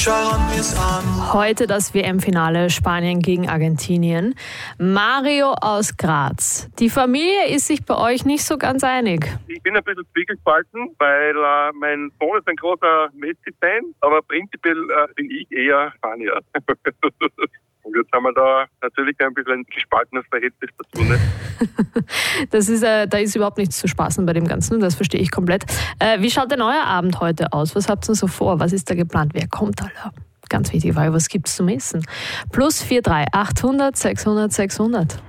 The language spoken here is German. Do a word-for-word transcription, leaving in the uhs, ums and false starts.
schauen wir's an. Heute das W M-Finale Spanien gegen Argentinien. Mario aus Graz. Die Familie ist sich bei euch nicht so ganz einig. Ich bin ein bisschen zwiegespalten, weil äh, mein Sohn ist ein großer Messi-Fan, aber prinzipiell äh, bin ich eher Spanier. Und jetzt haben wir da natürlich ein bisschen ein gespaltenes Verhältnis dazu. Ne? das ist, äh, da ist überhaupt nichts zu spaßen bei dem Ganzen, das verstehe ich komplett. Äh, wie schaut denn euer Abend heute aus? Was habt ihr so vor? Was ist da geplant? Wer kommt alle? Ganz wichtige Frage, was gibt's zum Essen? Plus vier drei achthundert sechshundert sechshundert.